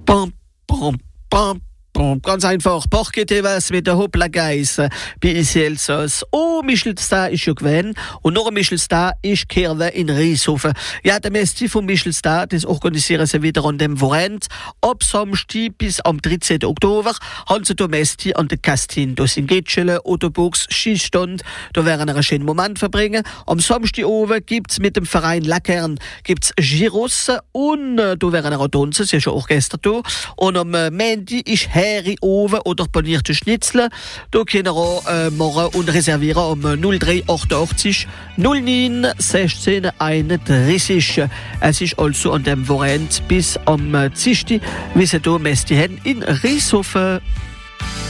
Pam, pam, pam. Ganz einfach, Porchetewas mit der Hoppla-Geis bei Elsass. Oh, Michelstad ist ja gewesen. Und noch ein Michelstad ist Kirwe in Rieshofen. Ja, der Mesti von Michelstad, das organisieren sie wieder an dem Wochenende. Ab Samstag bis am 13. Oktober haben sie da Mesti an der Kastin. Da sind Gitschele, Autobox, Schießstand. Da werden einen schönen Moment verbringen. Am Samstag oben gibt's mit dem Verein Lackern gibt's Gyros und da werden auch Tanzen, sie ist ja auch gestern da. Und am Montag ist Heri oven oder panierte Schnitzel. Da können wir morgen und reservieren am 0388 09 16 31. Es ist also an dem Wochenende bis am 10. wie sie hier Mesti haben in Rieshofen.